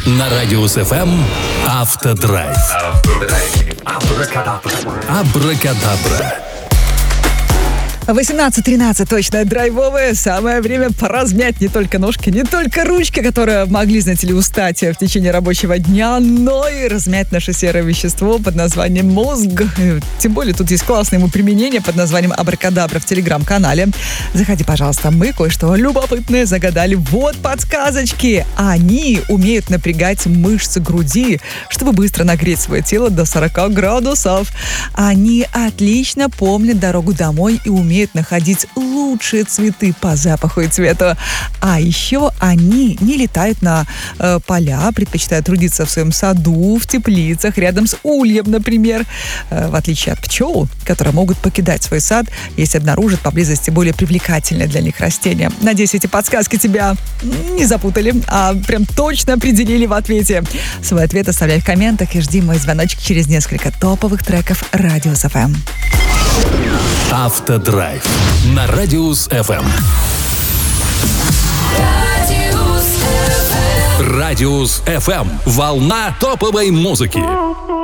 На Радиус ФМ Автодрайв. Абракадабра. 18:13, точно, драйвовое. Самое время поразмять не только ножки, не только ручки, которые могли, знаете ли, устать в течение рабочего дня, но и размять наше серое вещество под названием мозг. Тем более тут есть классное ему применение под названием Абракадабра в телеграм-канале. Заходи, пожалуйста, мы кое-что любопытное загадали. Вот подсказочки. Они умеют напрягать мышцы груди, чтобы быстро нагреть свое тело до 40 градусов. Они отлично помнят дорогу домой и умеют находить лучшие цветы по запаху и цвету. А еще они не летают на поля, предпочитают трудиться в своем саду, в теплицах, рядом с ульем, например. В отличие от пчел, которые могут покидать свой сад, если обнаружат поблизости более привлекательное для них растение. Надеюсь, эти подсказки тебя не запутали, а прям точно определили в ответе. Свой ответ оставляй в комментах и жди мой звоночек через несколько топовых треков Радиус ФМ. Автодрайв на Радиус ФМ. Радиус ФМ. Волна топовой музыки.